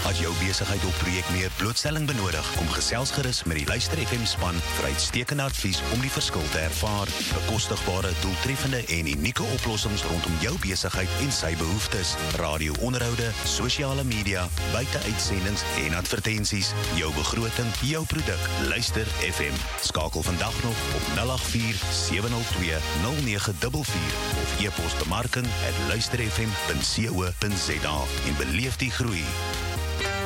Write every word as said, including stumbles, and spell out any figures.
As jou besigheid of projek meer blootstelling benodig, kom gesels gerus met die Luister F M span vir uitstekende advies om die verskil te ervaar. Bekostigbare, doeltreffende en unieke oplossings rondom jou besigheid en sy behoeftes. Radio-onderhoude, sosiale media, buite-uitsendings en advertensies. Jou begroting, jou produk. Luister F M. Skakel vandag nog op nul agt vier sewe nul twee nul nege vier vier of e-pos bemarking at luisterfm punt co punt za en beleef die groei.